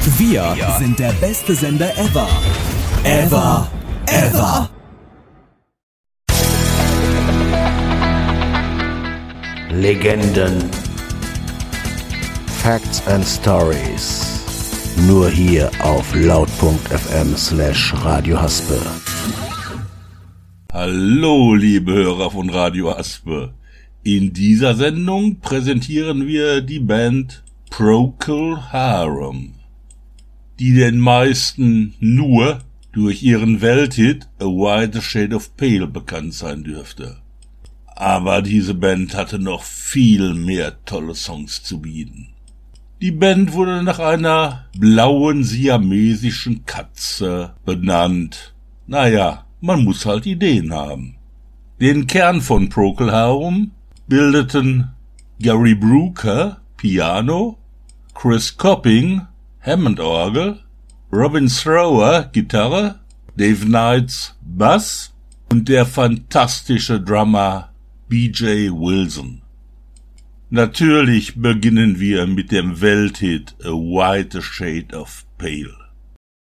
Wir sind der beste Sender ever. Ever. Ever. Legenden. Facts and Stories. Nur hier auf laut.fm/Radio Haspe. Hallo, liebe Hörer von Radio Haspe. In dieser Sendung präsentieren wir die Band Procol Harum, die den meisten nur durch ihren Welthit A White Shade of Pale bekannt sein dürfte. Aber diese Band hatte noch viel mehr tolle Songs zu bieten. Die Band wurde nach einer blauen siamesischen Katze benannt. Naja, man muss halt Ideen haben. Den Kern von Procol Harum bildeten Gary Brooker, Piano, Chris Copping, Hammond-Orgel, Robin Thrower, Gitarre, Dave Knights, Bass und der fantastische Drummer B.J. Wilson. Natürlich beginnen wir mit dem Welthit A White Shade of Pale.